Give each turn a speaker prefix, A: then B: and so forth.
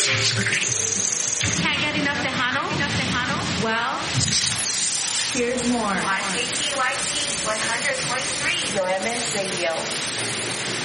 A: Can't get enough Tejano? Well, here's more.
B: On KTYT 100.3 UMS Radio.